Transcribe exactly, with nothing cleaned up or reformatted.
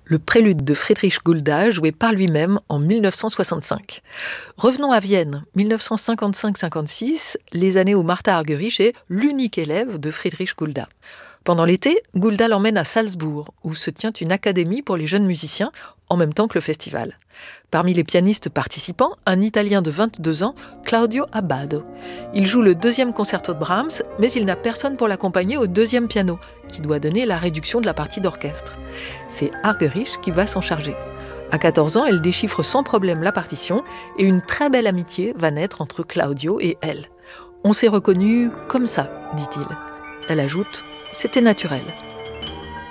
le prélude de Friedrich Gulda, joué par lui-même en mille neuf cent soixante-cinq. Revenons à Vienne, mille neuf cent cinquante-cinq cinquante-six, les années où Martha Argerich est l'unique élève de Friedrich Gulda. Pendant l'été, Gulda l'emmène à Salzbourg, où se tient une académie pour les jeunes musiciens, en même temps que le festival. Parmi les pianistes participants, un Italien de vingt-deux ans, Claudio Abbado. Il joue le deuxième concerto de Brahms, mais il n'a personne pour l'accompagner au deuxième piano, qui doit donner la réduction de la partie d'orchestre. C'est Argerich qui va s'en charger. À quatorze ans, elle déchiffre sans problème la partition et une très belle amitié va naître entre Claudio et elle. « On s'est reconnus comme ça », dit-il. Elle ajoute « C'était naturel ».